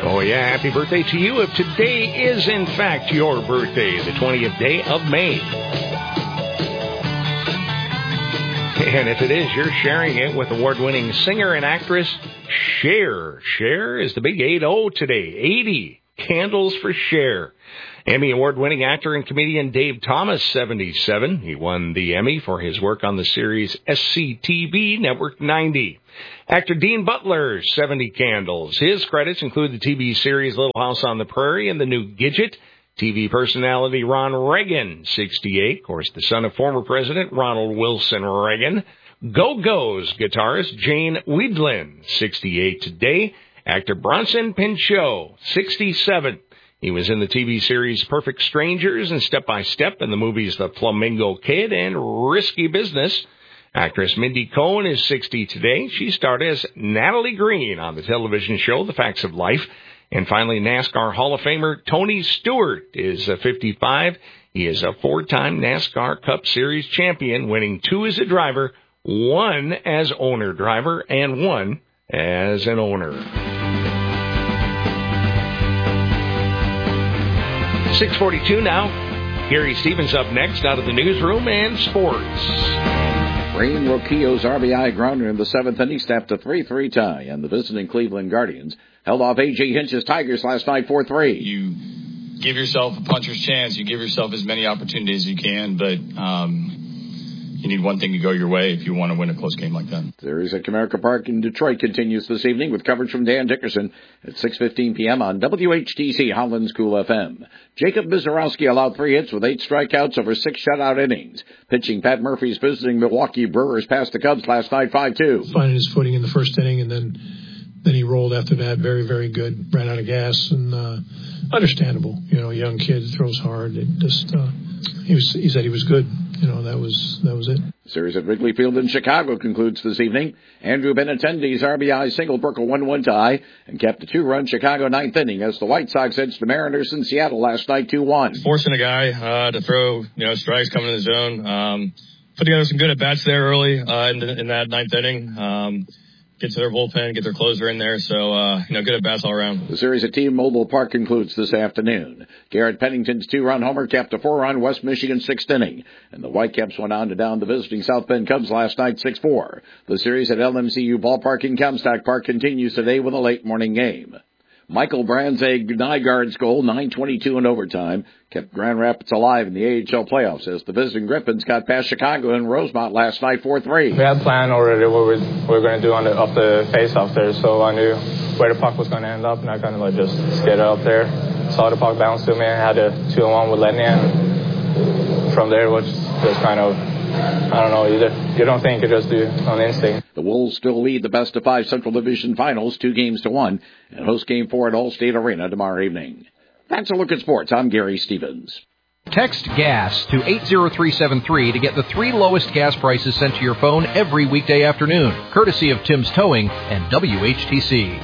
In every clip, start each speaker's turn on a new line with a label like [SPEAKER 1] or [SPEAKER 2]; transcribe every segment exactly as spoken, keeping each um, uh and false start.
[SPEAKER 1] Oh, yeah, happy birthday to you if today is, in fact, your birthday, the twentieth day of May. And if it is, you're sharing it with award-winning singer and actress Cher. Cher is the big eight oh today, eighty candles for Cher. Emmy award-winning actor and comedian Dave Thomas, seventy-seven. He won the Emmy for his work on the series S C T V Network ninety. Actor Dean Butler, seventy candles. His credits include the T V series Little House on the Prairie and The New Gidget. T V personality Ron Reagan, sixty-eight. Of course, the son of former President Ronald Wilson Reagan. Go-Go's guitarist Jane Wiedlin, sixty-eight today. Actor Bronson Pinchot, sixty-seven. He was in the T V series Perfect Strangers and Step by Step, and the movies The Flamingo Kid and Risky Business. Actress Mindy Cohn is sixty today. She starred as Natalie Green on the television show The Facts of Life. And finally, NASCAR Hall of Famer Tony Stewart is fifty-five. He is a four-time NASCAR Cup Series champion, winning two as a driver, one as owner-driver, and one as an owner. six forty-two now. Gary Stevens up next out of the newsroom and sports.
[SPEAKER 2] Brain Roquillo's R B I grounder in the seventh inning snapped a three three tie, and the visiting Cleveland Guardians held off A J Hinch's Tigers last night four three.
[SPEAKER 3] You give yourself a puncher's chance. You give yourself as many opportunities as you can, but um, you need one thing to go your way if you want to win a close game like that.
[SPEAKER 2] Series at Comerica Park in Detroit continues this evening with coverage from Dan Dickerson at six fifteen p.m. on W H T C Holland's Cool F M. Jacob Mizorowski allowed three hits with eight strikeouts over six shutout innings. Pitching Pat Murphy's visiting Milwaukee Brewers passed the Cubs last night five two.
[SPEAKER 4] Finding his footing in the first inning, and then then he rolled after that. Very, very good. Ran out of gas, and uh, understandable. You know, young kid, throws hard. It just uh, he was. He said he was good. You know, that was that was it.
[SPEAKER 2] Series at Wrigley Field in Chicago concludes this evening. Andrew Benintendi's R B I single broke a one one tie and kept a two-run Chicago ninth inning as the White Sox edged the Mariners in Seattle last night two one.
[SPEAKER 3] Forcing a guy uh, to throw, you know, strikes coming in the zone. Um, put together some good at-bats there early uh, in, the, in that ninth inning. Um, get to their bullpen, get their closer in there. So, uh, you know, good at-bats all around.
[SPEAKER 2] The series at T-Mobile Park concludes this afternoon. Garrett Pennington's two-run homer capped a four-run West Michigan sixth inning. And the Whitecaps went on to down the visiting South Bend Cubs last night six four. The series at L M C U Ballpark in Comstock Park continues today with a late morning game. Michael Brand's a Nygaard's goal, nine twenty-two in overtime, kept Grand Rapids alive in the A H L playoffs as the visiting Griffins got past Chicago in Rosemont last night four three.
[SPEAKER 5] We had planned already what we were going to do on the, off the face-off there, so I knew where the puck was going to end up, and I kind of like just skated up there, saw the puck bounce to me, and had a two on one with Lenny, and from there it was just kind of, I don't know, you, you don't think, you just do on instinct.
[SPEAKER 2] The Wolves still lead the best of five Central Division finals, two games to one, and host game four at Allstate Arena tomorrow evening. That's a look at sports. I'm Gary Stevens.
[SPEAKER 6] Text GAS to eight zero three seven three to get the three lowest gas prices sent to your phone every weekday afternoon, courtesy of Tim's Towing and W H T C.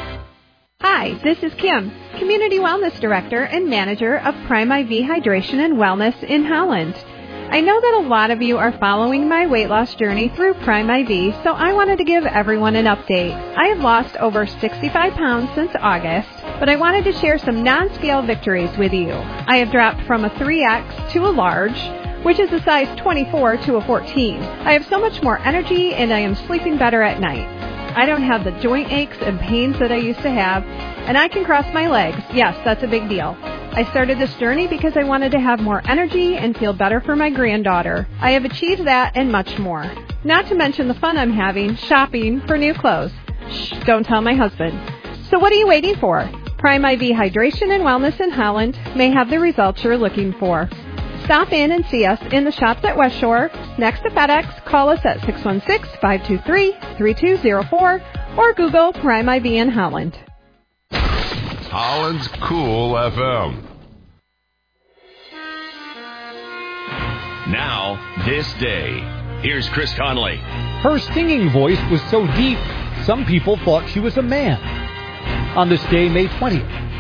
[SPEAKER 7] Hi, this is Kim, Community Wellness Director and Manager of Prime I V Hydration and Wellness in Holland. I know that a lot of you are following my weight loss journey through Prime I V, so I wanted to give everyone an update. I have lost over sixty-five pounds since August, but I wanted to share some non-scale victories with you. I have dropped from a three X to a large, which is a size twenty-four to a fourteen. I have so much more energy and I am sleeping better at night. I don't have the joint aches and pains that I used to have, and I can cross my legs. Yes, that's a big deal. I started this journey because I wanted to have more energy and feel better for my granddaughter. I have achieved that and much more. Not to mention the fun I'm having shopping for new clothes. Shh, don't tell my husband. So what are you waiting for? Prime I V Hydration and Wellness in Holland may have the results you're looking for. Stop in and see us in the shops at West Shore, next to FedEx. Call us at six one six, five two three, three two zero four or Google Prime I V in Holland.
[SPEAKER 8] Holland's Cool F M. Now, this day. Here's Chris Conley.
[SPEAKER 9] Her singing voice was so deep, some people thought she was a man. On this day, May twentieth,